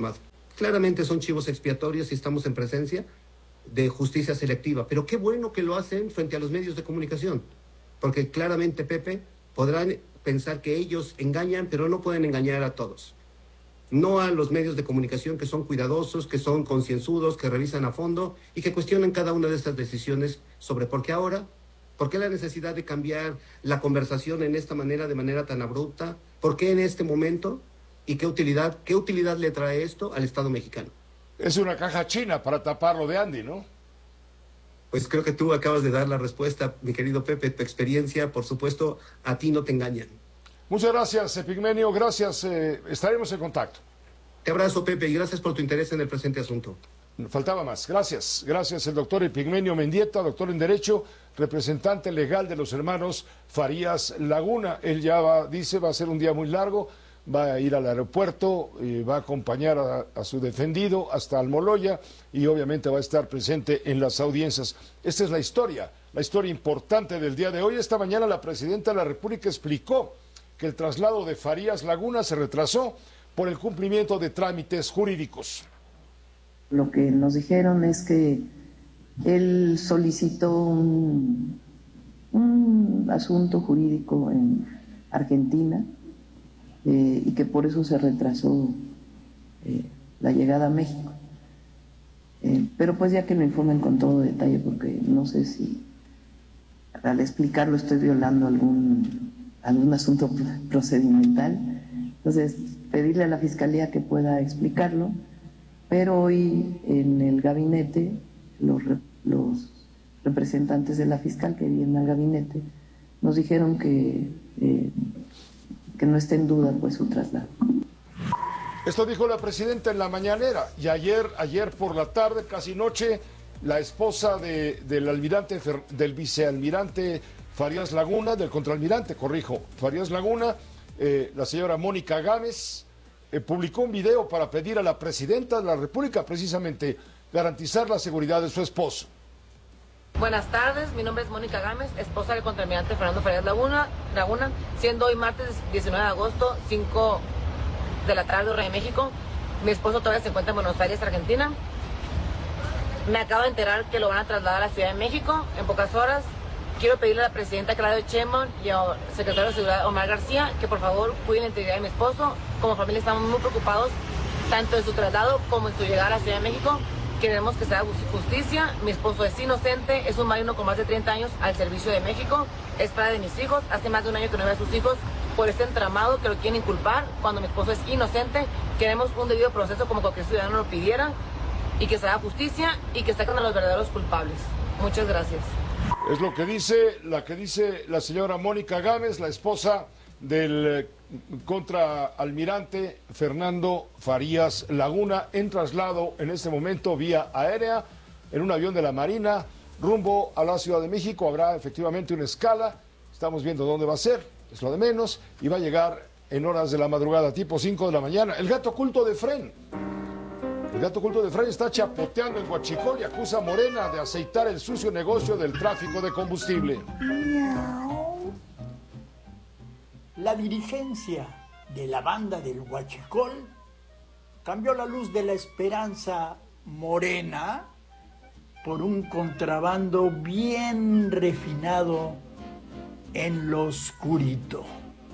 informado. Claramente son chivos expiatorios y estamos en presencia de justicia selectiva, pero qué bueno que lo hacen frente a los medios de comunicación, porque claramente, Pepe, podrán pensar que ellos engañan, pero no pueden engañar a todos. No a los medios de comunicación que son cuidadosos, que son concienzudos, que revisan a fondo y que cuestionan cada una de estas decisiones sobre por qué ahora, por qué la necesidad de cambiar la conversación en esta manera, de manera tan abrupta, por qué en este momento y qué utilidad le trae esto al Estado mexicano. Es una caja china para taparlo de Andy, ¿no? Pues creo que tú acabas de dar la respuesta, mi querido Pepe. Tu experiencia, por supuesto, a ti no te engañan. Muchas gracias, Epigmenio. Gracias. Estaremos en contacto. Te abrazo, Pepe, y gracias por tu interés en el presente asunto. Faltaba más. Gracias. Gracias, el doctor Epigmenio Mendieta, doctor en Derecho, representante legal de los hermanos Farías Laguna. Él ya dice, va a ser un día muy largo. Va a ir al aeropuerto, va a acompañar a su defendido hasta Almoloya y obviamente va a estar presente en las audiencias. Esta es la historia importante del día de hoy. Esta mañana la presidenta de la República explicó que el traslado de Farías Laguna se retrasó por el cumplimiento de trámites jurídicos. Lo que nos dijeron es que él solicitó un asunto jurídico en Argentina, y que por eso se retrasó la llegada a México. Pero pues ya que me informen con todo detalle, porque no sé si al explicarlo estoy violando algún asunto procedimental. Entonces, pedirle a la Fiscalía que pueda explicarlo, pero hoy en el gabinete, los representantes de la fiscal que vienen al gabinete nos dijeron que no esté en duda pues su traslado. Esto dijo la presidenta en la mañanera, y ayer por la tarde, casi noche, la esposa del vicealmirante Farías Laguna, del contraalmirante, Farías Laguna, la señora Mónica Gámez, publicó un video para pedir a la presidenta de la República precisamente garantizar la seguridad de su esposo. Buenas tardes, mi nombre es Mónica Gámez, esposa del contraalmirante Fernando Farías Laguna, siendo hoy martes 19 de agosto, 5 de la tarde, hora de México. Mi esposo todavía se encuentra en Buenos Aires, Argentina. Me acabo de enterar que lo van a trasladar a la Ciudad de México en pocas horas. Quiero pedirle a la presidenta Claudia Sheinbaum y al secretario de Seguridad Omar García que por favor cuiden la integridad de mi esposo. Como familia estamos muy preocupados tanto en su traslado como en su llegada a la Ciudad de México. Queremos que se haga justicia. Mi esposo es inocente, es un marino con más de 30 años al servicio de México, es padre de mis hijos, hace más de un año que no ve a sus hijos por este entramado que lo quieren inculpar cuando mi esposo es inocente. Queremos un debido proceso como cualquier ciudadano lo pidiera y que se haga justicia y que saquen a los verdaderos culpables. Muchas gracias. Es lo que dice la señora Mónica Gámez, la esposa del contraalmirante Fernando Farías Laguna, en traslado en este momento vía aérea en un avión de la Marina rumbo a la Ciudad de México. Habrá efectivamente una escala, estamos viendo dónde va a ser, es lo de menos, y va a llegar en horas de la madrugada, tipo 5 de la mañana. El gato oculto de Fren está chapoteando en Huachicol y acusa a Morena de aceitar el sucio negocio del tráfico de combustible. La dirigencia de la banda del Huachicol cambió la luz de la esperanza morena por un contrabando bien refinado en lo oscurito.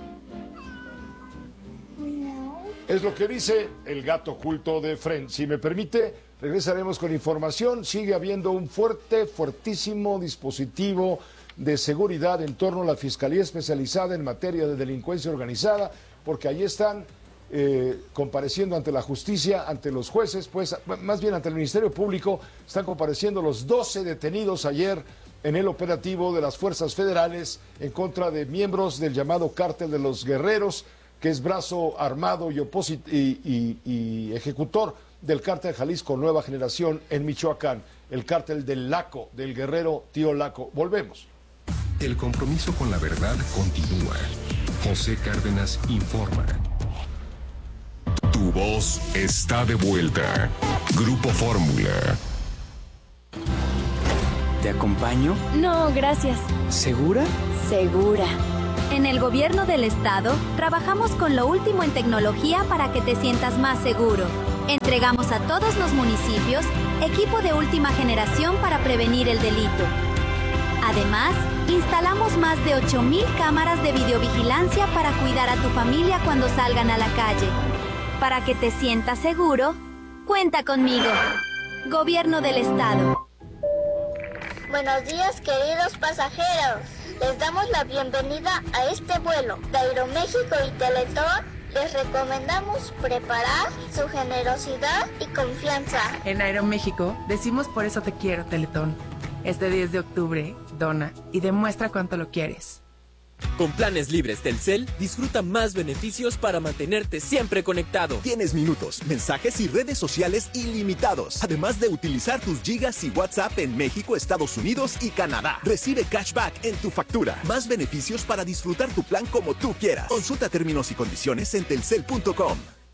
Es lo que dice el gato oculto de Fren. Si me permite, regresaremos con información. Sigue habiendo un fuertísimo dispositivo de seguridad en torno a la Fiscalía Especializada en materia de delincuencia organizada, porque allí están compareciendo ante la justicia, ante los jueces, pues más bien ante el Ministerio Público, están compareciendo los 12 detenidos ayer en el operativo de las fuerzas federales en contra de miembros del llamado Cártel de los Guerreros, que es brazo armado y ejecutor del Cártel Jalisco Nueva Generación en Michoacán, el Cártel del Laco, del guerrero Tío Laco. Volvemos. El compromiso con la verdad continúa. José Cárdenas informa. Tu voz está de vuelta. Grupo Fórmula. ¿Te acompaño? No, gracias. ¿Segura? Segura. En el gobierno del estado trabajamos con lo último en tecnología para que te sientas más seguro. Entregamos a todos los municipios equipo de última generación para prevenir el delito. Además, instalamos más de 8,000 cámaras de videovigilancia para cuidar a tu familia cuando salgan a la calle. Para que te sientas seguro, cuenta conmigo. Gobierno del Estado. Buenos días, queridos pasajeros. Les damos la bienvenida a este vuelo de Aeroméxico y Teletón. Les recomendamos preparar su generosidad y confianza. En Aeroméxico decimos por eso te quiero, Teletón. Este 10 de octubre, dona y demuestra cuánto lo quieres. Con planes libres Telcel, disfruta más beneficios para mantenerte siempre conectado. Tienes minutos, mensajes y redes sociales ilimitados, además de utilizar tus gigas y WhatsApp en México, Estados Unidos y Canadá. Recibe cashback en tu factura. Más beneficios para disfrutar tu plan como tú quieras. Consulta términos y condiciones en telcel.com.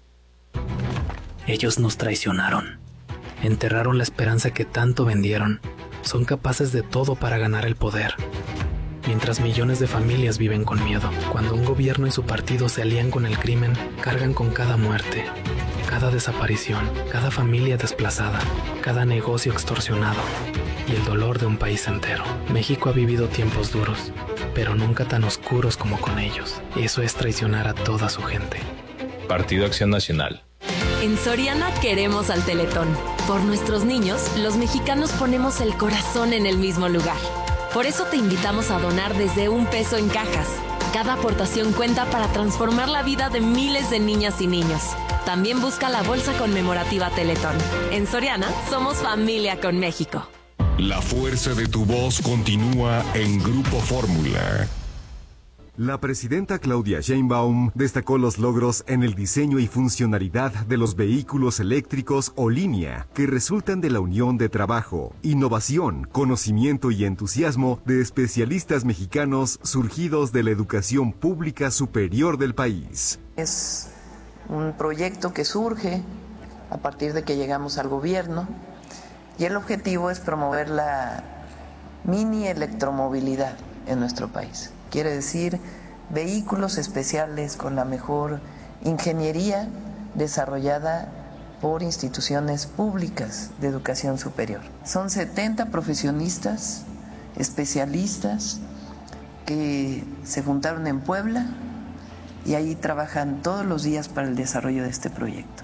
Ellos nos traicionaron. Enterraron la esperanza que tanto vendieron. Son capaces de todo para ganar el poder. Mientras millones de familias viven con miedo, cuando un gobierno y su partido se alían con el crimen, cargan con cada muerte, cada desaparición, cada familia desplazada, cada negocio extorsionado y el dolor de un país entero. México ha vivido tiempos duros, pero nunca tan oscuros como con ellos. Eso es traicionar a toda su gente. Partido Acción Nacional. En Soriana queremos al Teletón. Por nuestros niños, los mexicanos ponemos el corazón en el mismo lugar. Por eso te invitamos a donar desde $1 en cajas. Cada aportación cuenta para transformar la vida de miles de niñas y niños. También busca la bolsa conmemorativa Teletón. En Soriana, somos familia con México. La fuerza de tu voz continúa en Grupo Fórmula. La presidenta Claudia Sheinbaum destacó los logros en el diseño y funcionalidad de los vehículos eléctricos o línea, que resultan de la unión de trabajo, innovación, conocimiento y entusiasmo de especialistas mexicanos surgidos de la educación pública superior del país. Es un proyecto que surge a partir de que llegamos al gobierno y el objetivo es promover la mini electromovilidad en nuestro país. Quiere decir vehículos especiales con la mejor ingeniería desarrollada por instituciones públicas de educación superior. Son 70 profesionistas, especialistas, que se juntaron en Puebla y ahí trabajan todos los días para el desarrollo de este proyecto.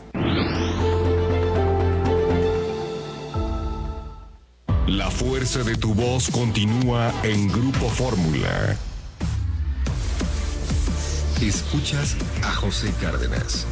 La fuerza de tu voz continúa en Grupo Fórmula. Escuchas a José Cárdenas.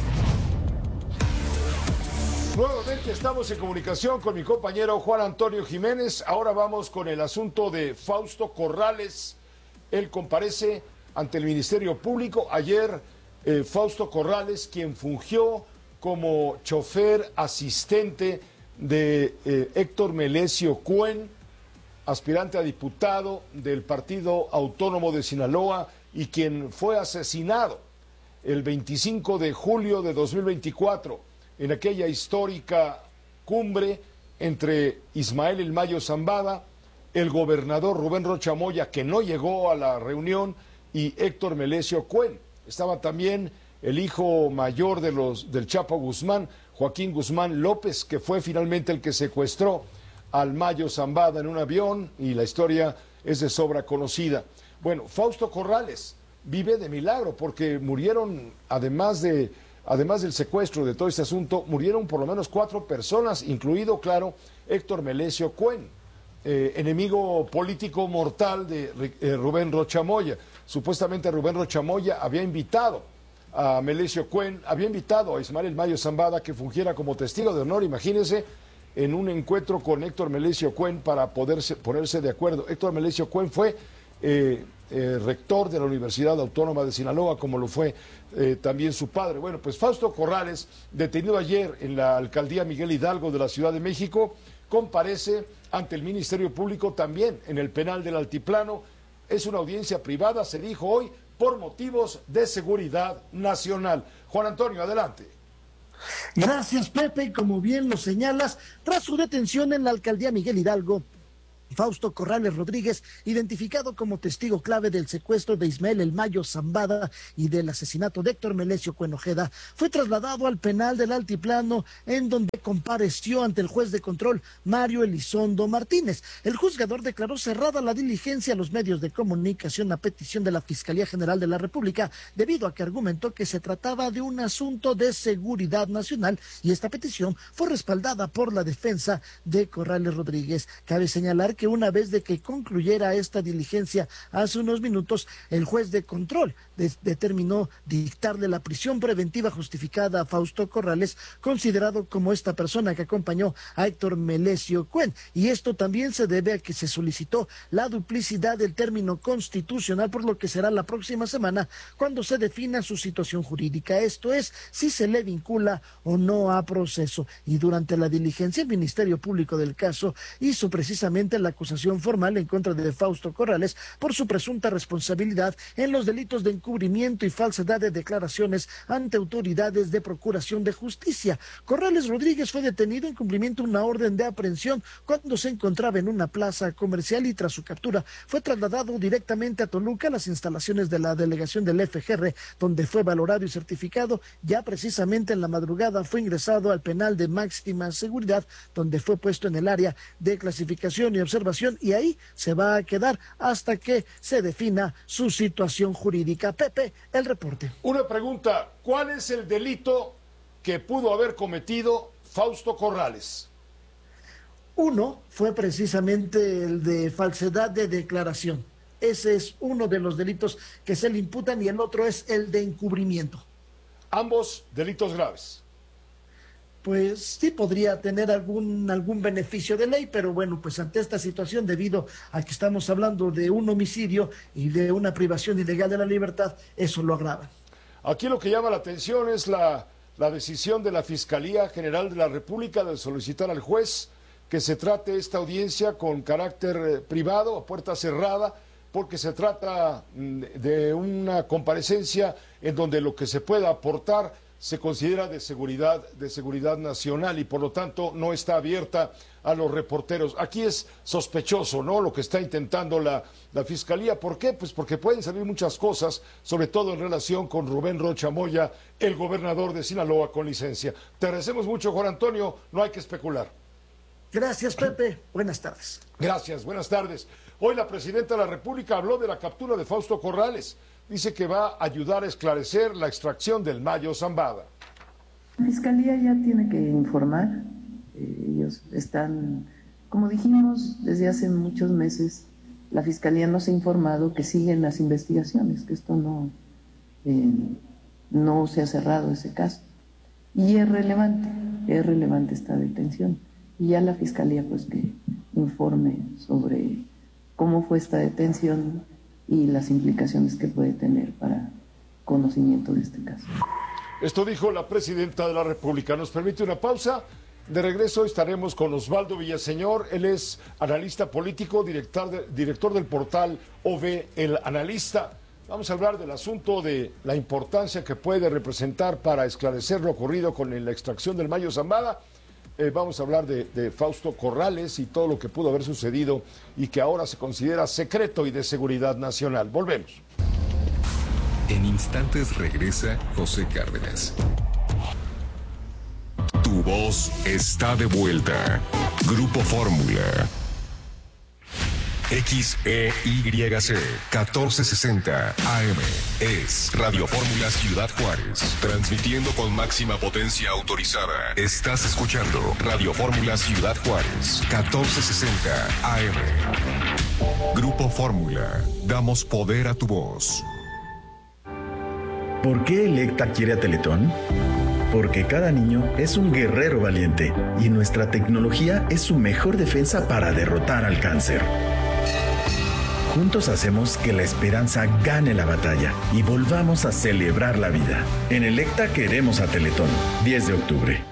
Nuevamente estamos en comunicación con mi compañero Juan Antonio Jiménez. Ahora vamos con el asunto de Fausto Corrales. Él comparece ante el Ministerio Público. Ayer Fausto Corrales, quien fungió como chofer asistente de Héctor Melesio Cuen, aspirante a diputado del Partido Autónomo de Sinaloa, y quien fue asesinado el 25 de julio de 2024 en aquella histórica cumbre entre Ismael El Mayo Zambada, el gobernador Rubén Rocha Moya, que no llegó a la reunión, y Héctor Melesio Cuen. Estaba también el hijo mayor del Chapo Guzmán, Joaquín Guzmán López, que fue finalmente el que secuestró al Mayo Zambada en un avión, y la historia es de sobra conocida. Bueno, Fausto Corrales vive de milagro porque murieron, además del secuestro de todo este asunto, murieron por lo menos 4 personas, incluido, claro, Héctor Melesio Cuen, enemigo político mortal de Rubén Rocha Moya. Supuestamente Rubén Rocha Moya había invitado a Melesio Cuen, había invitado a Ismael El Mayo Zambada que fungiera como testigo de honor, imagínense, en un encuentro con Héctor Melesio Cuen para ponerse de acuerdo. Héctor Melesio Cuen fue rector de la Universidad Autónoma de Sinaloa, como lo fue también su padre. Bueno, pues Fausto Corrales, detenido ayer en la alcaldía Miguel Hidalgo de la Ciudad de México, comparece ante el Ministerio Público también en el penal del Altiplano. Es una audiencia privada, se dijo hoy, por motivos de seguridad nacional. Juan Antonio, adelante. Gracias, Pepe, y como bien lo señalas, tras su detención en la alcaldía Miguel Hidalgo, Fausto Corrales Rodríguez, identificado como testigo clave del secuestro de Ismael El Mayo Zambada y del asesinato de Héctor Melesio Cuenojeda, fue trasladado al penal del Altiplano, en donde compareció ante el juez de control Mario Elizondo Martínez. El juzgador declaró cerrada la diligencia a los medios de comunicación a petición de la Fiscalía General de la República, debido a que argumentó que se trataba de un asunto de seguridad nacional, y esta petición fue respaldada por la defensa de Corrales Rodríguez. Cabe señalar que una vez de que concluyera esta diligencia hace unos minutos, el juez de control determinó dictarle la prisión preventiva justificada a Fausto Corrales, considerado como esta persona que acompañó a Héctor Melesio Cuen, y esto también se debe a que se solicitó la duplicidad del término constitucional, por lo que será la próxima semana cuando se defina su situación jurídica, esto es, si se le vincula o no a proceso. Y durante la diligencia, el Ministerio Público del caso hizo precisamente la acusación formal en contra de Fausto Corrales por su presunta responsabilidad en los delitos de encubrimiento y falsedad de declaraciones ante autoridades de procuración de justicia. Corrales Rodríguez fue detenido en cumplimiento de una orden de aprehensión cuando se encontraba en una plaza comercial, y tras su captura fue trasladado directamente a Toluca, a las instalaciones de la delegación del FGR, donde fue valorado y certificado. Ya precisamente en la madrugada fue ingresado al penal de máxima seguridad, donde fue puesto en el área de clasificación y observación, y ahí se va a quedar hasta que se defina su situación jurídica. Pepe, el reporte. Una pregunta, ¿cuál es el delito que pudo haber cometido Fausto Corrales? Uno fue precisamente el de falsedad de declaración. Ese es uno de los delitos que se le imputan, y el otro es el de encubrimiento. Ambos delitos graves. Pues sí podría tener algún beneficio de ley, pero bueno, pues ante esta situación, debido a que estamos hablando de un homicidio y de una privación ilegal de la libertad, eso lo agrava. Aquí lo que llama la atención es la decisión de la Fiscalía General de la República de solicitar al juez que se trate esta audiencia con carácter privado, a puerta cerrada, porque se trata de una comparecencia en donde lo que se pueda aportar se considera de seguridad nacional, y por lo tanto no está abierta a los reporteros. Aquí es sospechoso, ¿no?, lo que está intentando la Fiscalía. ¿Por qué? Pues porque pueden salir muchas cosas, sobre todo en relación con Rubén Rocha Moya, el gobernador de Sinaloa con licencia. Te agradecemos mucho, Juan Antonio, no hay que especular. Gracias, Pepe. Buenas tardes. Gracias, buenas tardes. Hoy la presidenta de la República habló de la captura de Fausto Corrales. Dice que va a ayudar a esclarecer la extracción del Mayo Zambada. La Fiscalía ya tiene que informar. Ellos están, como dijimos desde hace muchos meses, la Fiscalía nos ha informado que siguen las investigaciones, que esto no se ha cerrado ese caso. Y es relevante esta detención. Y ya la Fiscalía pues que informe sobre cómo fue esta detención y las implicaciones que puede tener para conocimiento de este caso. Esto dijo la presidenta de la República. Nos permite una pausa. De regreso estaremos con Osvaldo Villaseñor. Él es analista político, director del portal OV El Analista. Vamos a hablar del asunto de la importancia que puede representar para esclarecer lo ocurrido con la extracción del Mayo Zambada. Vamos a hablar de Fausto Corrales y todo lo que pudo haber sucedido y que ahora se considera secreto y de seguridad nacional. Volvemos. En instantes regresa José Cárdenas. Tu voz está de vuelta. Grupo Fórmula. XEYC 1460 AM es Radio Fórmula Ciudad Juárez, transmitiendo con máxima potencia autorizada. Estás escuchando Radio Fórmula Ciudad Juárez 1460 AM. Grupo Fórmula, damos poder a tu voz. ¿Por qué Electa quiere a Teletón? Porque cada niño es un guerrero valiente y nuestra tecnología es su mejor defensa para derrotar al cáncer. Juntos hacemos que la esperanza gane la batalla y volvamos a celebrar la vida. En Electa queremos a Teletón. 10 de octubre.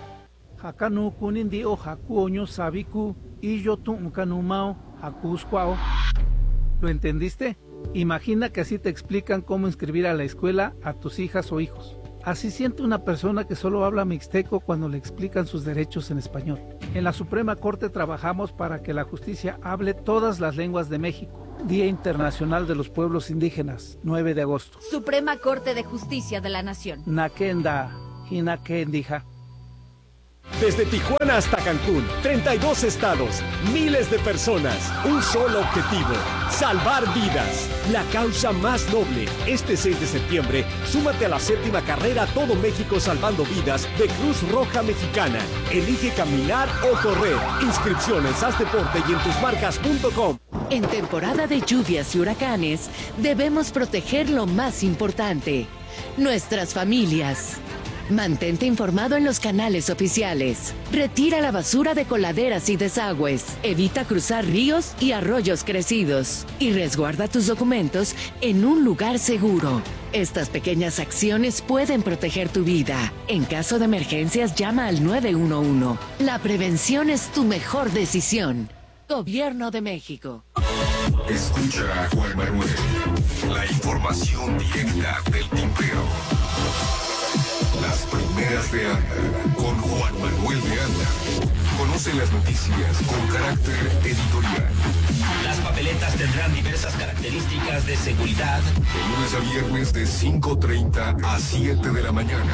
¿Lo entendiste? Imagina que así te explican cómo inscribir a la escuela a tus hijas o hijos. Así siente una persona que solo habla mixteco cuando le explican sus derechos en español. En la Suprema Corte trabajamos para que la justicia hable todas las lenguas de México. Día Internacional de los Pueblos Indígenas, 9 de agosto. Suprema Corte de Justicia de la Nación. Nakenda, Hinakendija. Desde Tijuana hasta Cancún, 32 estados, miles de personas, un solo objetivo, salvar vidas. La causa más noble. Este 6 de septiembre, súmate a la 7ª carrera Todo México Salvando Vidas de Cruz Roja Mexicana. Elige caminar o correr. Inscripciones, haz deporte y en tusmarcas.com. En temporada de lluvias y huracanes, debemos proteger lo más importante, nuestras familias. Mantente informado en los canales oficiales. Retira la basura de coladeras y desagües. Evita cruzar ríos y arroyos crecidos. Y resguarda tus documentos en un lugar seguro. Estas pequeñas acciones pueden proteger tu vida. En caso de emergencias, llama al 911. La prevención es tu mejor decisión. Gobierno de México. Escucha a Juan Manuel. La información directa del tintero. Las primeras de Anda, con Juan Manuel de Anda. Conoce las noticias con carácter editorial. Las papeletas tendrán diversas características de seguridad. De lunes a viernes de 5:30 a 7 de la mañana.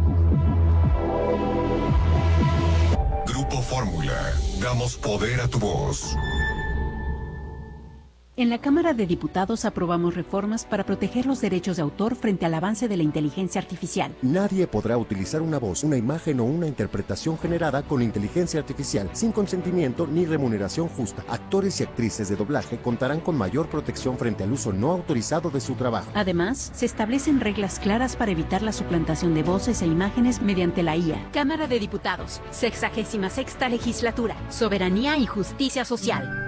Grupo Fórmula. Damos poder a tu voz. En la Cámara de Diputados aprobamos reformas para proteger los derechos de autor frente al avance de la inteligencia artificial. Nadie podrá utilizar una voz, una imagen o una interpretación generada con inteligencia artificial sin consentimiento ni remuneración justa. Actores y actrices de doblaje contarán con mayor protección frente al uso no autorizado de su trabajo. Además, se establecen reglas claras para evitar la suplantación de voces e imágenes mediante la IA. Cámara de Diputados, 66ª Legislatura, Soberanía y Justicia Social.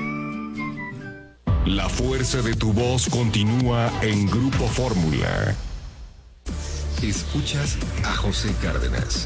La fuerza de tu voz continúa en Grupo Fórmula. Escuchas a José Cárdenas.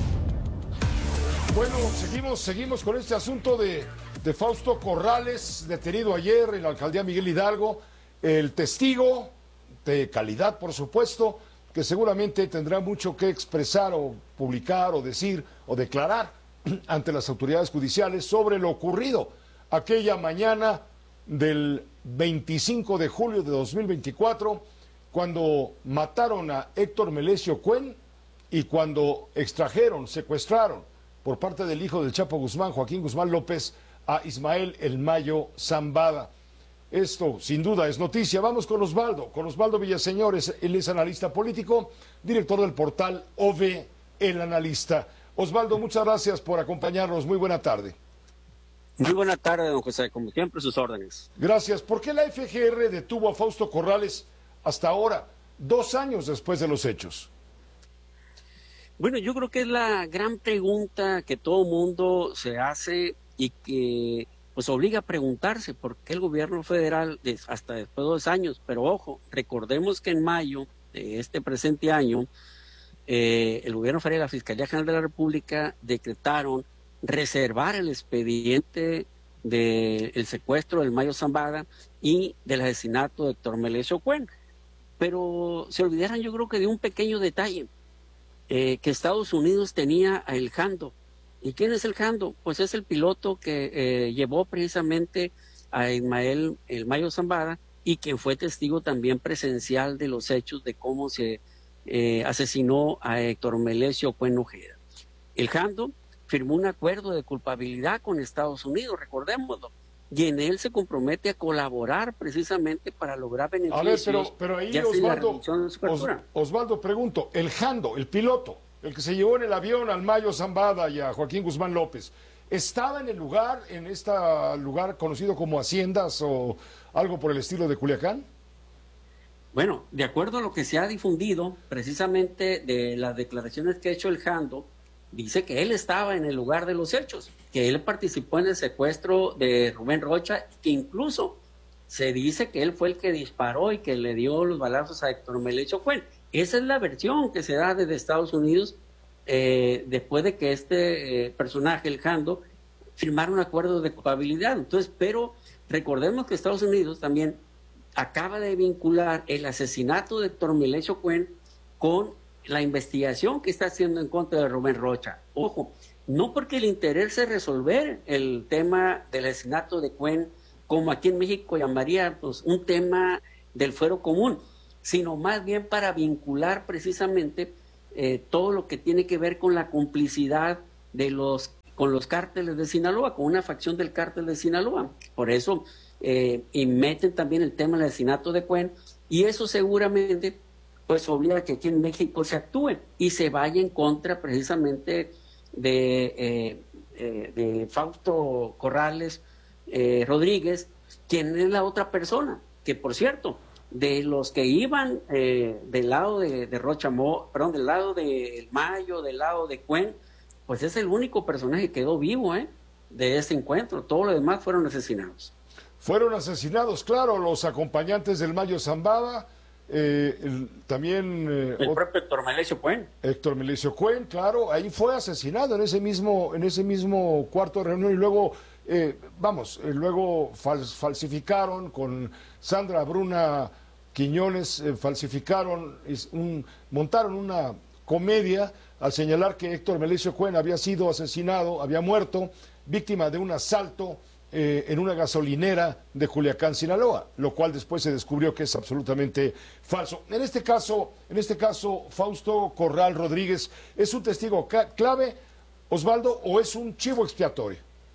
Bueno, seguimos con este asunto de Fausto Corrales, detenido ayer en la alcaldía Miguel Hidalgo. El testigo de calidad, por supuesto, que seguramente tendrá mucho que expresar o publicar o decir o declarar ante las autoridades judiciales sobre lo ocurrido aquella mañana del 25 de julio de 2024, cuando mataron a Héctor Melesio Cuen y cuando secuestraron por parte del hijo del Chapo Guzmán, Joaquín Guzmán López, a Ismael El Mayo Zambada. Esto, sin duda, es noticia. Vamos con Osvaldo Villaseñor. Él es analista político, director del portal OVE, El Analista. Osvaldo, muchas gracias por acompañarnos. Muy buena tarde. Muy buena tarde, don José, como siempre, sus órdenes. Gracias. ¿Por qué la FGR detuvo a Fausto Corrales hasta ahora, 2 años después de los hechos? Bueno, yo creo que es la gran pregunta que todo mundo se hace y que pues obliga a preguntarse por qué el gobierno federal, hasta después de 2 años, pero ojo, recordemos que en mayo de este presente año, el gobierno federal y la Fiscalía General de la República decretaron reservar el expediente del secuestro del Mayo Zambada y del asesinato de Héctor Melesio Cuen. Pero se olvidaron, yo creo que de un pequeño detalle, que Estados Unidos tenía a El Jando. ¿Y quién es El Jando? Pues es el piloto que llevó precisamente a Ismael El Mayo Zambada y quien fue testigo también presencial de los hechos de cómo se asesinó a Héctor Melesio Cuen Ojeda. El Jando firmó un acuerdo de culpabilidad con Estados Unidos, recordémoslo, y en él se compromete a colaborar precisamente para lograr beneficios. A ver, pero ahí, Osvaldo, pregunto, el Jando, el piloto, el que se llevó en el avión al Mayo Zambada y a Joaquín Guzmán López, ¿estaba en el lugar, en este lugar conocido como Haciendas o algo por el estilo de Culiacán? Bueno, de acuerdo a lo que se ha difundido, precisamente de las declaraciones que ha hecho el Jando, dice que él estaba en el lugar de los hechos, que él participó en el secuestro de Rubén Rocha, que incluso se dice que él fue el que disparó y que le dio los balazos a Héctor Melesio Cuen. Esa es la versión que se da desde Estados Unidos después de que este personaje, el Jando, firmara un acuerdo de culpabilidad. Entonces, pero recordemos que Estados Unidos también acaba de vincular el asesinato de Héctor Melesio Cuen con la investigación que está haciendo en contra de Rubén Rocha. Ojo, no porque le interese resolver el tema del asesinato de Cuen, como aquí en México llamaría pues, un tema del fuero común, sino más bien para vincular precisamente todo lo que tiene que ver con la complicidad con los cárteles de Sinaloa, con una facción del cártel de Sinaloa. Por eso, y meten también el tema del asesinato de Cuen, y eso seguramente pues obliga a que aquí en México se actúe y se vaya en contra precisamente de Fausto Corrales Rodríguez, quien es la otra persona, que por cierto, de los que iban del lado de Rochamó, del lado de Mayo, del lado de Cuen, pues es el único personaje que quedó vivo de ese encuentro. Todos los demás fueron asesinados. Fueron asesinados, claro, los acompañantes del Mayo Zambada, también... el propio Héctor Melesio Cuen. Héctor Melesio Cuen, claro, ahí fue asesinado en ese mismo cuarto de reunión y luego, luego falsificaron con Sandra Bruna Quiñones, montaron una comedia al señalar que Héctor Melesio Cuen había sido asesinado, había muerto, víctima de un asalto en una gasolinera de Culiacán, Sinaloa, lo cual después se descubrió que es absolutamente falso. En este caso, Fausto Corral Rodríguez, ¿es un testigo clave, Osvaldo, o es un chivo expiatorio?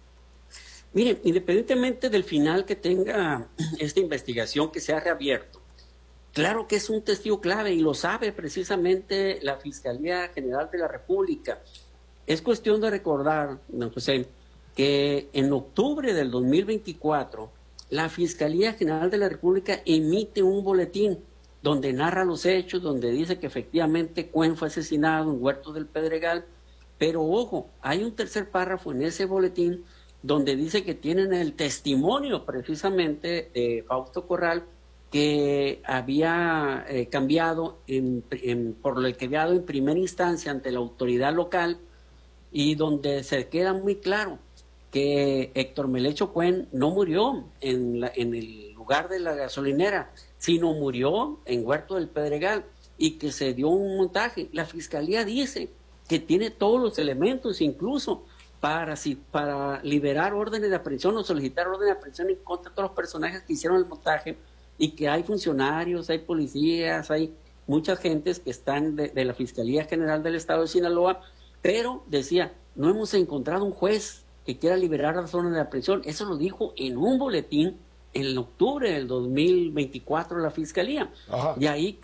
Miren, independientemente del final que tenga esta investigación que se ha reabierto, claro que es un testigo clave y lo sabe precisamente la Fiscalía General de la República. Es cuestión de recordar, don José, que en octubre del 2024 la Fiscalía General de la República emite un boletín donde narra los hechos, donde dice que efectivamente Cuen fue asesinado en Huerto del Pedregal, pero ojo, hay un tercer párrafo en ese boletín donde dice que tienen el testimonio precisamente de Fausto Corral, que había cambiado por lo que había dado en primera instancia ante la autoridad local, y donde se queda muy claro que Héctor Melesio Cuen no murió en el lugar de la gasolinera, sino murió en Huerto del Pedregal, y que se dio un montaje. La Fiscalía dice que tiene todos los elementos, incluso para liberar órdenes de aprehensión o solicitar órdenes de aprehensión en contra de todos los personajes que hicieron el montaje, y que hay funcionarios, hay policías, hay muchas gentes que están de la Fiscalía General del Estado de Sinaloa, pero decía, no hemos encontrado un juez que quiera liberar las órdenes de aprehensión. Eso lo dijo en un boletín en octubre del 2024 la Fiscalía. De ahí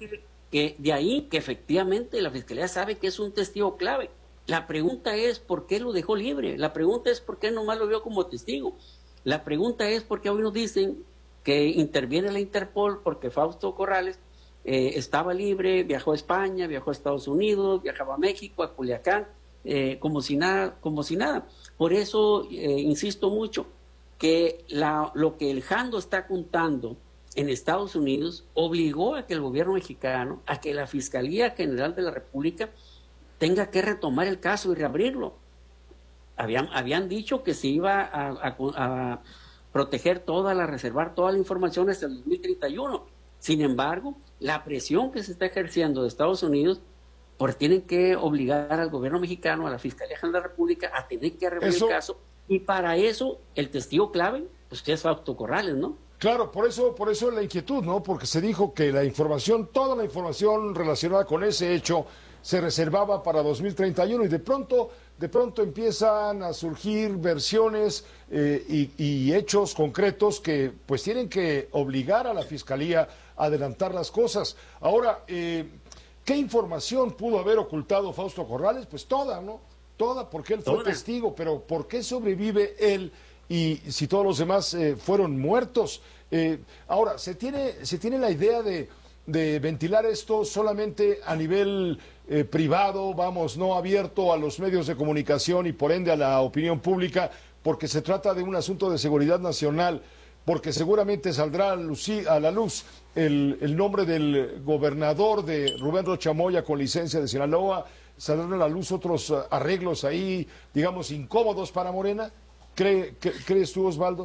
que efectivamente la Fiscalía sabe que es un testigo clave. La pregunta es ¿por qué lo dejó libre? La pregunta es ¿por qué nomás lo vio como testigo? La pregunta es ¿por qué hoy nos dicen que interviene la Interpol porque Fausto Corrales estaba libre, viajó a España, viajó a Estados Unidos, viajaba a México, a Culiacán, como si nada? Por eso insisto mucho que lo que el Jando está contando en Estados Unidos obligó a que el gobierno mexicano, a que la Fiscalía General de la República tenga que retomar el caso y reabrirlo. Habían dicho que se iba a proteger reservar toda la información hasta el 2031. Sin embargo, la presión que se está ejerciendo de Estados Unidos, pues tienen que obligar al gobierno mexicano, a la Fiscalía General de la República, a tener que reabrir el caso, y para eso el testigo clave, pues es Fausto Corrales, ¿no? Claro, por eso la inquietud, ¿no? Porque se dijo que toda la información relacionada con ese hecho se reservaba para 2031 y de pronto empiezan a surgir versiones y hechos concretos que pues tienen que obligar a la Fiscalía a adelantar las cosas. Ahora, ¿qué información pudo haber ocultado Fausto Corrales? Pues toda, ¿no? Toda, porque él fue testigo, pero ¿por qué sobrevive él y si todos los demás fueron muertos? Ahora, ¿se tiene la idea de ventilar esto solamente a nivel privado, no abierto a los medios de comunicación y por ende a la opinión pública, porque se trata de un asunto de seguridad nacional, porque seguramente saldrá a la luz el nombre del gobernador de Rubén Rocha Moya con licencia de Sinaloa, saldrán a la luz otros arreglos ahí, digamos, incómodos para Morena? ¿Crees tú, Osvaldo?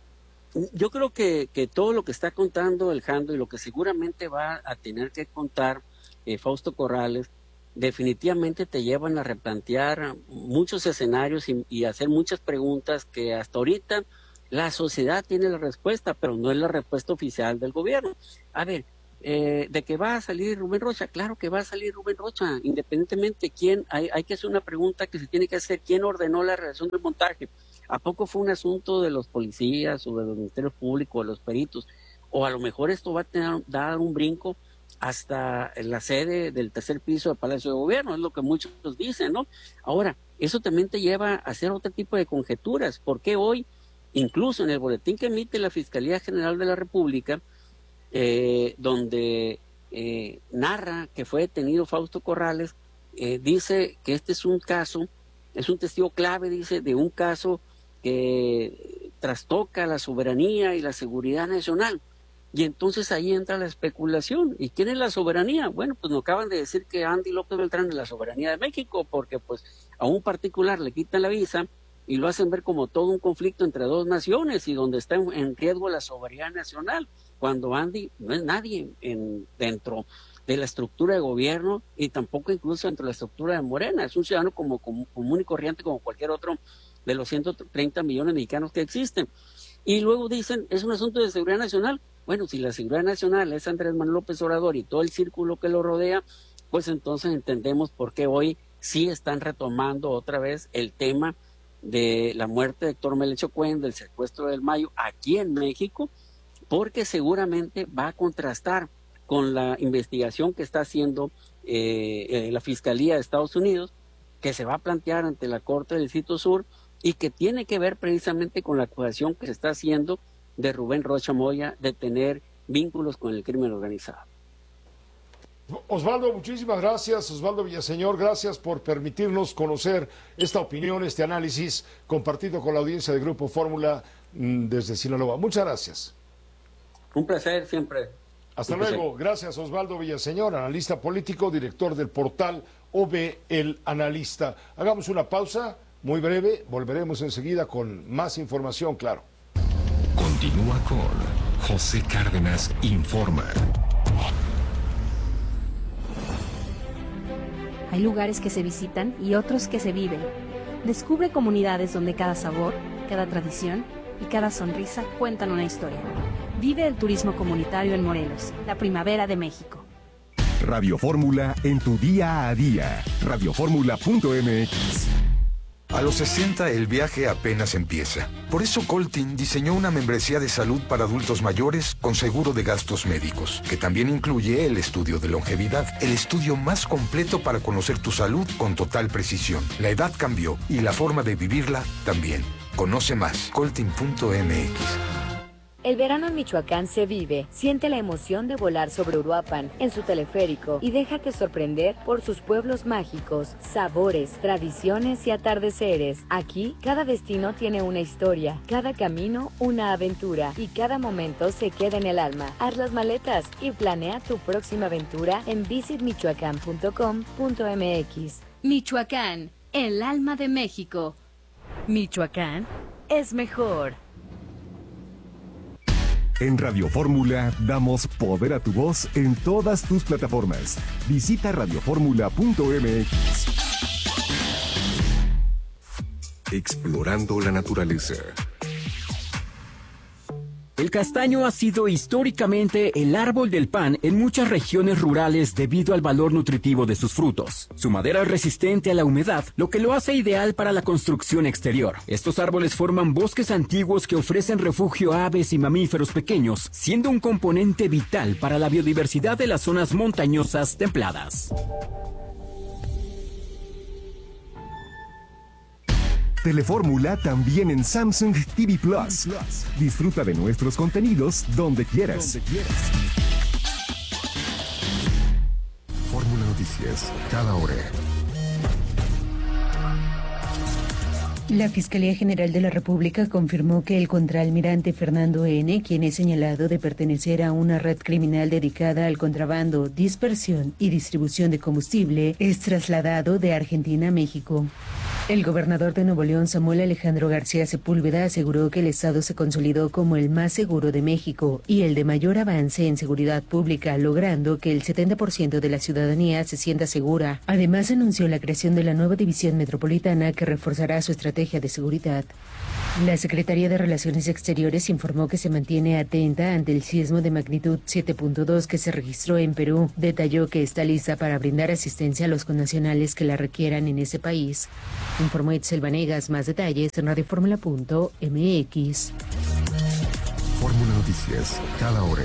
Yo creo que todo lo que está contando el Jando y lo que seguramente va a tener que contar Fausto Corrales definitivamente te llevan a replantear muchos escenarios y hacer muchas preguntas que hasta ahorita la sociedad tiene la respuesta, pero no es la respuesta oficial del gobierno. A ver, de que va a salir Rubén Rocha, claro que va a salir Rubén Rocha, independientemente quién, hay que hacer una pregunta que se tiene que hacer, ¿quién ordenó la realización del montaje? ¿A poco fue un asunto de los policías o de los ministerios públicos, de los peritos? O a lo mejor esto va a dar un brinco hasta la sede del tercer piso del Palacio de Gobierno, es lo que muchos dicen, ¿no? Ahora, eso también te lleva a hacer otro tipo de conjeturas, porque hoy, incluso en el boletín que emite la Fiscalía General de la República, donde narra que fue detenido Fausto Corrales, dice que este es un caso, es un testigo clave, dice, de un caso que trastoca la soberanía y la seguridad nacional. Y entonces ahí entra la especulación. ¿Y quién es la soberanía? Bueno, pues nos acaban de decir que Andy López Beltrán es la soberanía de México, porque pues a un particular le quitan la visa y lo hacen ver como todo un conflicto entre dos naciones y donde está en riesgo la soberanía nacional, cuando Andy no es nadie dentro de la estructura de gobierno y tampoco incluso dentro de la estructura de Morena. Es un ciudadano como común y corriente como cualquier otro de los 130 millones de mexicanos que existen. Y luego dicen, es un asunto de seguridad nacional. Bueno, si la seguridad nacional es Andrés Manuel López Obrador y todo el círculo que lo rodea, pues entonces entendemos por qué hoy sí están retomando otra vez el tema de la muerte de Héctor Melesio Cuen, del secuestro del Mayo aquí en México, porque seguramente va a contrastar con la investigación que está haciendo la Fiscalía de Estados Unidos, que se va a plantear ante la Corte del Distrito Sur y que tiene que ver precisamente con la acusación que se está haciendo de Rubén Rocha Moya de tener vínculos con el crimen organizado. Osvaldo, muchísimas gracias. Osvaldo Villaseñor, gracias por permitirnos conocer esta opinión, este análisis compartido con la audiencia del Grupo Fórmula desde Sinaloa. Muchas gracias. Un placer siempre. Hasta luego. Gracias, Osvaldo Villaseñor, analista político, director del portal OB El Analista. Hagamos una pausa muy breve. Volveremos enseguida con más información, claro. Continúa con José Cárdenas Informa. Hay lugares que se visitan y otros que se viven. Descubre comunidades donde cada sabor, cada tradición y cada sonrisa cuentan una historia. Vive el turismo comunitario en Morelos, la primavera de México. Radio Fórmula en tu día a día. Radioformula.mx. A los 60 el viaje apenas empieza. Por eso Coltin diseñó una membresía de salud para adultos mayores con seguro de gastos médicos, que también incluye el estudio de longevidad, el estudio más completo para conocer tu salud con total precisión. La edad cambió y la forma de vivirla también. Conoce más, coltin.mx. El verano en Michoacán se vive. Siente la emoción de volar sobre Uruapan en su teleférico y déjate sorprender por sus pueblos mágicos, sabores, tradiciones y atardeceres. Aquí, cada destino tiene una historia, cada camino una aventura y cada momento se queda en el alma. Haz las maletas y planea tu próxima aventura en visitmichoacán.com.mx. Michoacán, el alma de México. Michoacán es mejor. En Radio Fórmula damos poder a tu voz en todas tus plataformas. Visita radioformula.mx. Explorando la naturaleza. El castaño ha sido históricamente el árbol del pan en muchas regiones rurales debido al valor nutritivo de sus frutos. Su madera es resistente a la humedad, lo que lo hace ideal para la construcción exterior. Estos árboles forman bosques antiguos que ofrecen refugio a aves y mamíferos pequeños, siendo un componente vital para la biodiversidad de las zonas montañosas templadas. Telefórmula también en Samsung TV Plus. Disfruta de nuestros contenidos donde quieras. Fórmula Noticias, cada hora. La Fiscalía General de la República confirmó que el contraalmirante Fernando N., quien es señalado de pertenecer a una red criminal dedicada al contrabando, dispersión y distribución de combustible, es trasladado de Argentina a México. El gobernador de Nuevo León, Samuel Alejandro García Sepúlveda, aseguró que el estado se consolidó como el más seguro de México y el de mayor avance en seguridad pública, logrando que el 70% de la ciudadanía se sienta segura. Además, anunció la creación de la nueva división metropolitana que reforzará su estrategia de seguridad. La Secretaría de Relaciones Exteriores informó que se mantiene atenta ante el sismo de magnitud 7.2 que se registró en Perú. Detalló que está lista para brindar asistencia a los connacionales que la requieran en ese país. Informó Itzel Vanegas. Más detalles en radioformula.mx. Fórmula Noticias, cada hora.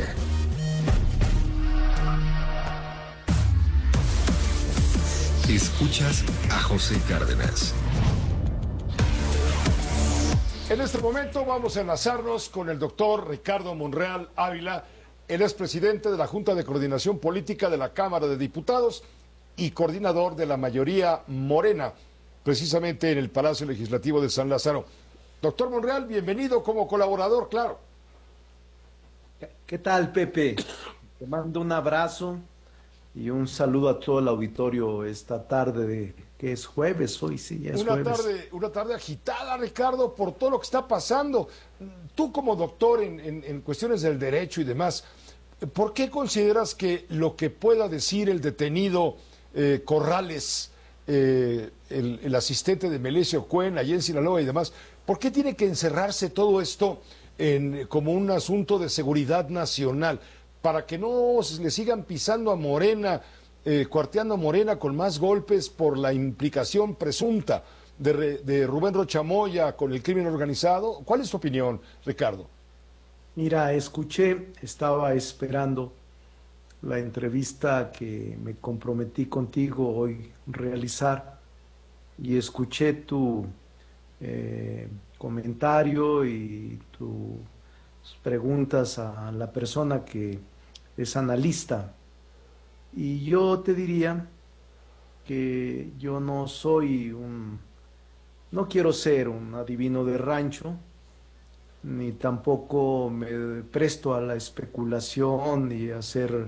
Escuchas a José Cárdenas. En este momento vamos a enlazarnos con el doctor Ricardo Monreal Ávila. Él es presidente de la Junta de Coordinación Política de la Cámara de Diputados y coordinador de la mayoría morena, precisamente en el Palacio Legislativo de San Lázaro. Doctor Monreal, bienvenido como colaborador, claro. ¿Qué tal, Pepe? Te mando un abrazo y un saludo a todo el auditorio esta tarde que es jueves hoy, sí, ya es jueves. Una tarde agitada, Ricardo, por todo lo que está pasando. Tú como doctor en cuestiones del derecho y demás, ¿por qué consideras que lo que pueda decir el detenido Corrales, el asistente de Melesio Cuen, allí en Sinaloa y demás, por qué tiene que encerrarse todo esto como un asunto de seguridad nacional? Para que no le sigan pisando a Morena, cuarteando a Morena con más golpes por la implicación presunta de Rubén Rocha Moya con el crimen organizado. ¿Cuál es tu opinión, Ricardo? Mira, estaba esperando la entrevista que me comprometí contigo hoy realizar y escuché tu comentario y tus preguntas a la persona que es analista. Y yo te diría que yo no quiero ser un adivino de rancho, ni tampoco me presto a la especulación y a hacer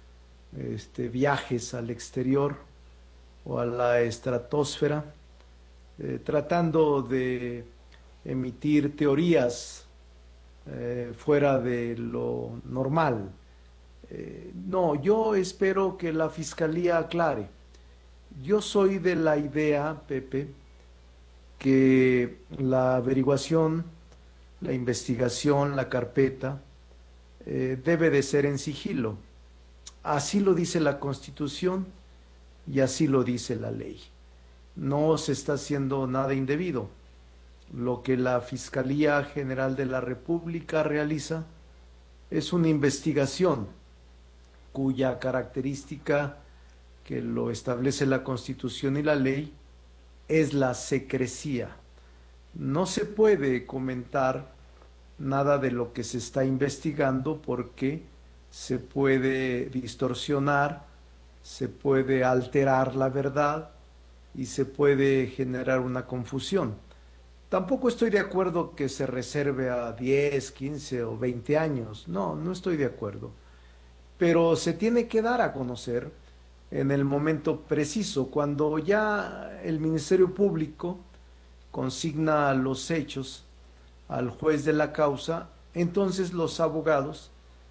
viajes al exterior o a la estratosfera, tratando de emitir teorías fuera de lo normal. No, yo espero que la Fiscalía aclare. Yo soy de la idea, Pepe, que la averiguación, la investigación, la carpeta, debe de ser en sigilo. Así lo dice la Constitución y así lo dice la ley. No se está haciendo nada indebido. Lo que la Fiscalía General de la República realiza es una investigación cuya característica, que lo establece la Constitución y la ley, es la secrecía. No se puede comentar nada de lo que se está investigando porque se puede distorsionar, se puede alterar la verdad y se puede generar una confusión. Tampoco estoy de acuerdo que se reserve a 10, 15 o 20 años. No estoy de acuerdo. Pero se tiene que dar a conocer en el momento preciso, cuando ya el Ministerio Público consigna los hechos al juez de la causa, entonces los abogados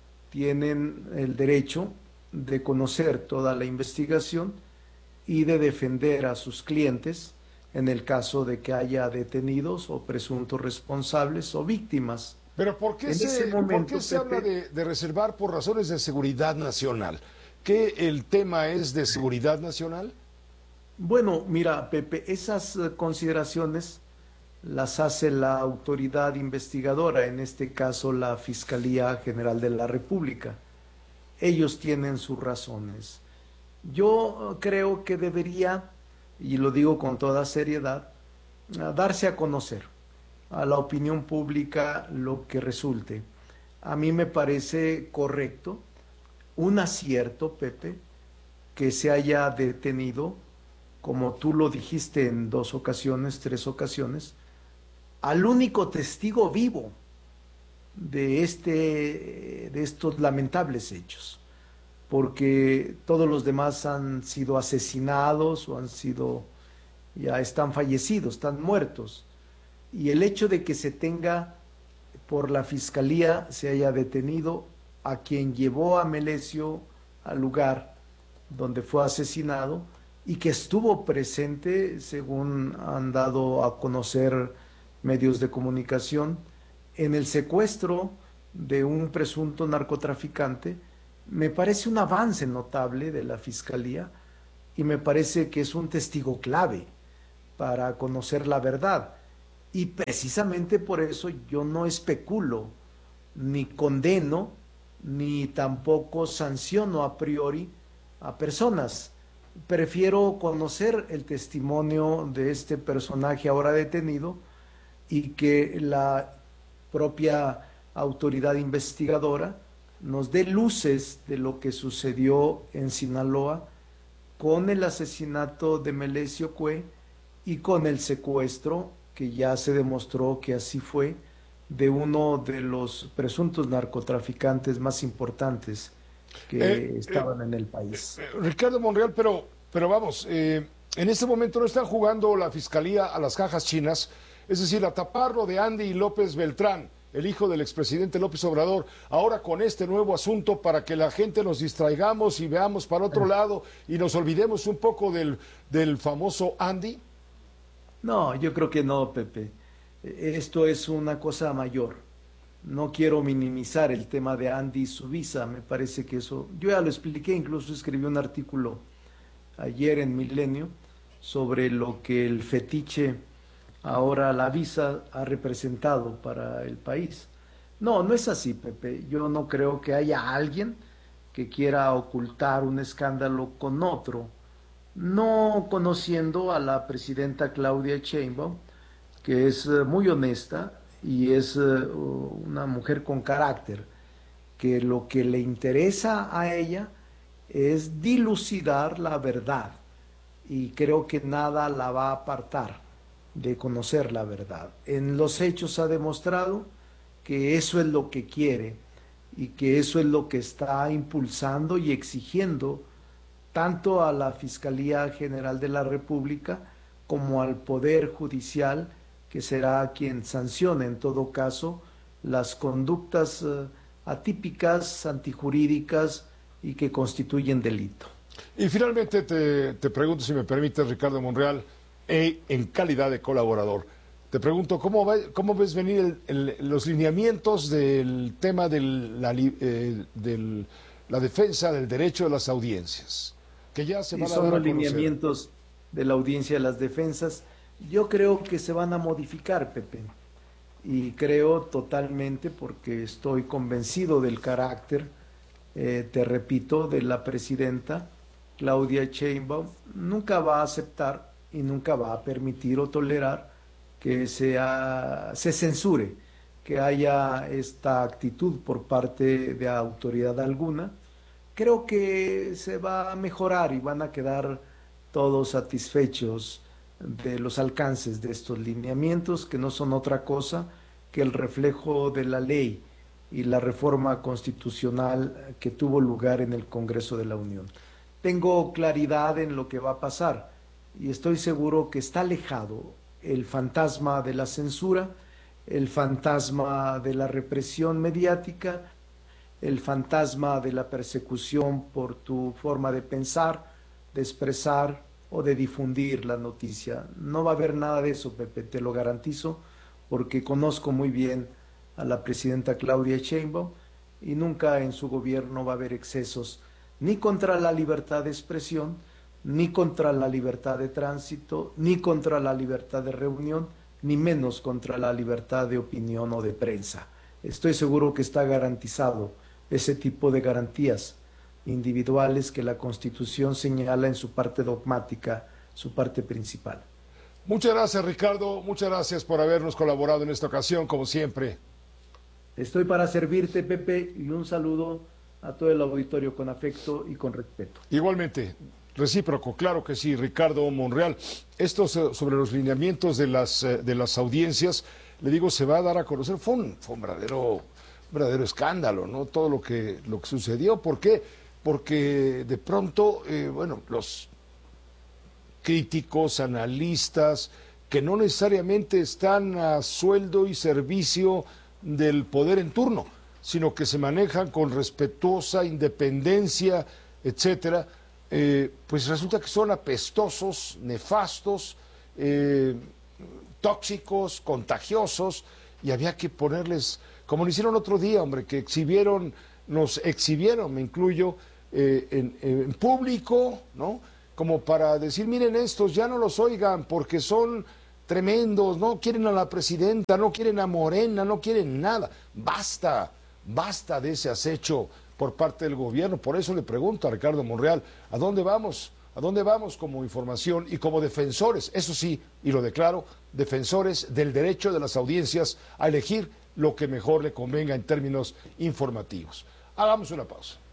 tienen el derecho de conocer toda la investigación y de defender a sus clientes en el caso de que haya detenidos o presuntos responsables o víctimas. Pero ¿por qué se habla de reservar por razones de seguridad nacional? ¿Que el tema es de seguridad nacional? Bueno, mira, Pepe, esas consideraciones las hace la autoridad investigadora, en este caso la Fiscalía General de la República. Ellos tienen sus razones. Yo creo que debería, y lo digo con toda seriedad, darse a conocer a la opinión pública lo que resulte. A mí me parece correcto, un acierto, Pepe, que se haya detenido, como tú lo dijiste en 2 ocasiones, 3 ocasiones, al único testigo vivo de estos lamentables hechos, porque todos los demás han sido asesinados o han sido ya están fallecidos, están muertos. Y el hecho de que se tenga por la fiscalía, se haya detenido a quien llevó a Melesio al lugar donde fue asesinado y que estuvo presente, según han dado a conocer medios de comunicación, en el secuestro de un presunto narcotraficante, me parece un avance notable de la fiscalía y me parece que es un testigo clave para conocer la verdad. Y precisamente por eso yo no especulo, ni condeno, ni tampoco sanciono a priori a personas. Prefiero conocer el testimonio de este personaje ahora detenido y que la propia autoridad investigadora nos dé luces de lo que sucedió en Sinaloa con el asesinato de Melesio Cue y con el secuestro, que ya se demostró que así fue, de uno de los presuntos narcotraficantes más importantes que estaban en el país. Ricardo Monreal, pero vamos, en este momento no están jugando la fiscalía a las cajas chinas, es decir, a taparlo de Andy López Beltrán, el hijo del expresidente López Obrador, ahora con este nuevo asunto para que la gente nos distraigamos y veamos para otro lado y nos olvidemos un poco del famoso Andy. No, yo creo que no, Pepe. Esto es una cosa mayor. No quiero minimizar el tema de Andy y su visa. Me parece que eso, yo ya lo expliqué, incluso escribí un artículo ayer en Milenio sobre lo que el fetiche, ahora la visa, ha representado para el país. No, no es así, Pepe. Yo no creo que haya alguien que quiera ocultar un escándalo con otro, no conociendo a la presidenta Claudia Sheinbaum, que es muy honesta y es una mujer con carácter, que lo que le interesa a ella es dilucidar la verdad, y creo que nada la va a apartar de conocer la verdad. En los hechos ha demostrado que eso es lo que quiere y que eso es lo que está impulsando y exigiendo tanto a la Fiscalía General de la República como al Poder Judicial, que será quien sancione en todo caso las conductas atípicas, antijurídicas y que constituyen delito. Y finalmente te pregunto, si me permite, Ricardo Monreal, en calidad de colaborador, te pregunto, ¿cómo ves venir los lineamientos del tema de la defensa del derecho de las audiencias? Que ya se van a dar a conocer. Son los lineamientos de la audiencia de las defensas. Yo creo que se van a modificar, Pepe, y creo totalmente, porque estoy convencido del carácter, te repito, de la presidenta Claudia Sheinbaum. Nunca va a aceptar y nunca va a permitir o tolerar que se censure, que haya esta actitud por parte de autoridad alguna. Creo que se va a mejorar y van a quedar todos satisfechos de los alcances de estos lineamientos, que no son otra cosa que el reflejo de la ley y la reforma constitucional que tuvo lugar en el Congreso de la Unión. Tengo claridad en lo que va a pasar y estoy seguro que está alejado el fantasma de la censura, el fantasma de la represión mediática, el fantasma de la persecución por tu forma de pensar, de expresar o de difundir la noticia. No va a haber nada de eso, Pepe, te lo garantizo, porque conozco muy bien a la presidenta Claudia Sheinbaum y nunca en su gobierno va a haber excesos ni contra la libertad de expresión, ni contra la libertad de tránsito, ni contra la libertad de reunión, ni menos contra la libertad de opinión o de prensa. Estoy seguro que está garantizado ese tipo de garantías individuales que la Constitución señala en su parte dogmática, su parte principal. Muchas gracias, Ricardo, muchas gracias por habernos colaborado en esta ocasión, como siempre. Estoy para servirte, Pepe, y un saludo a todo el auditorio con afecto y con respeto. Igualmente, recíproco, claro que sí, Ricardo Monreal. Esto sobre los lineamientos de las audiencias, le digo, se va a dar a conocer. Fue un verdadero escándalo, ¿no? Todo lo que sucedió. ¿Por qué? Porque de pronto, críticos, analistas, que no necesariamente están a sueldo y servicio del poder en turno, sino que se manejan con respetuosa independencia, etcétera, pues resulta que son apestosos, nefastos, tóxicos, contagiosos, y había que ponerles, como lo hicieron otro día, hombre, que nos exhibieron, me incluyo, en público, ¿no? Como para decir, miren estos, ya no los oigan porque son tremendos, no quieren a la presidenta, no quieren a Morena, no quieren nada. Basta de ese acecho por parte del gobierno. Por eso le pregunto a Ricardo Monreal, ¿a dónde vamos? ¿A dónde vamos como información y como defensores? Eso sí, y lo declaro, defensores del derecho de las audiencias a elegir lo que mejor le convenga en términos informativos. Hagamos una pausa.